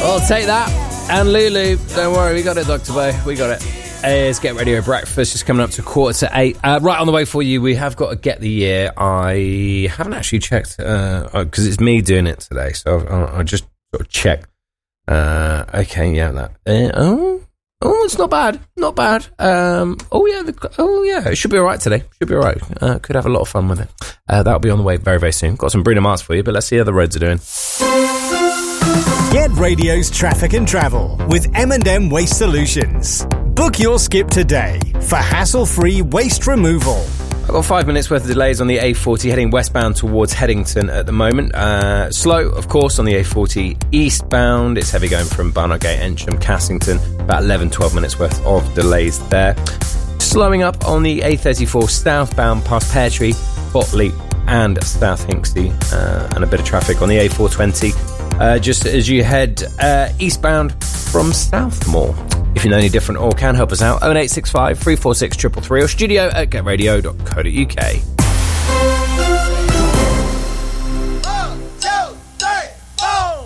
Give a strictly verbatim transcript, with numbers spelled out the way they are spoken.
Well, take that. And Lulu, don't worry, we got it, Doctor Bo. We got it. It's Get Radio Breakfast, just coming up to quarter to eight. Uh, right on the way for you, we have got to Get the Year. I haven't actually checked, because uh, it's me doing it today, so I'll, I'll just sort of check. Uh, okay, yeah, that. Uh, oh, oh, it's not bad, not bad. Um, oh, yeah, the, oh, yeah, it should be all right today. Should be all right. Uh, could have a lot of fun with it. Uh, that'll be on the way very, very soon. Got some Bruno Mars for you, but let's see how the roads are doing. Get Radio's Traffic and Travel with M and M Waste Solutions. Book your skip today for hassle-free waste removal. I've got five minutes worth of delays on the A forty heading westbound towards Headington at the moment. Uh, slow, of course, on the A forty eastbound. It's heavy going from Barnard Gate, Ensham, Cassington. About eleven, twelve minutes worth of delays there. Slowing up on the A thirty-four southbound past Pear Tree, Botley and South Hinksey. Uh, and a bit of traffic on the A four twenty. Uh, just as you head uh, eastbound from Southmore. If you know any different or can help us out, oh eight six five, three four six, three three three or studio at get radio dot co dot uk.